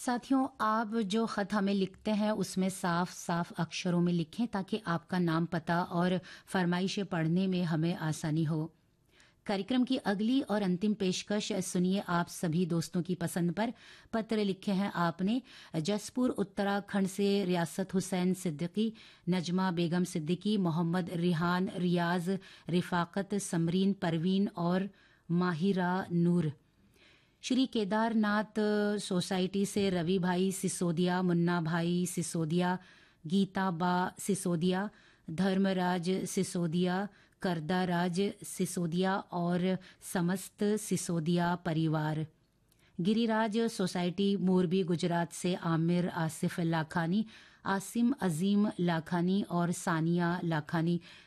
साथियों, आप जो ख़त हमें लिखते हैं उसमें साफ साफ अक्षरों में लिखें ताकि आपका नाम, पता और फरमाइशें पढ़ने में हमें आसानी हो। कार्यक्रम की अगली और अंतिम पेशकश सुनिए आप सभी दोस्तों की पसंद पर। पत्र लिखे हैं आपने जसपुर उत्तराखंड से रियासत हुसैन सिद्दीकी, नजमा बेगम सिद्दीकी, मोहम्मद रिहान, रियाज, रिफाकत, समरीन, परवीन और माहिरा नूर। श्री केदारनाथ सोसाइटी से रवि भाई सिसोदिया, मुन्ना भाई सिसोदिया, गीता बा सिसोदिया, धर्मराज सिसोदिया, करदाराज सिसोदिया और समस्त सिसोदिया परिवार। गिरिराज सोसाइटी मोरबी गुजरात से आमिर आसिफ लाखानी, आसिम अजीम लाखानी और सानिया लाखानी,